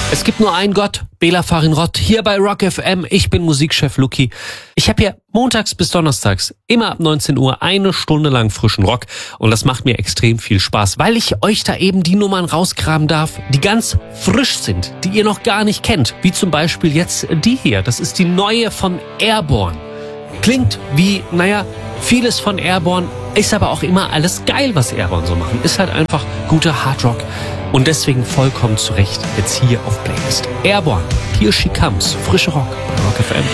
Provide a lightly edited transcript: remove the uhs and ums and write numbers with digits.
Es gibt nur einen Gott, Bela Farinrod, hier bei Rock FM. Ich bin Musikchef Luki. Ich habe hier montags bis donnerstags immer ab 19 Uhr eine Stunde lang frischen Rock. Und das macht mir extrem viel Spaß, weil ich euch da eben die Nummern rausgraben darf, die ganz frisch sind, die ihr noch gar nicht kennt. Wie zum Beispiel jetzt die hier. Das ist die neue von Airborne. Klingt wie, vieles von Airborne, ist aber auch immer alles geil, was Airborne so machen. Ist halt einfach guter Hardrock. Und deswegen vollkommen zu Recht jetzt hier auf Playlist. Airborne, Here She Comes, frische Rock bei Rock FM.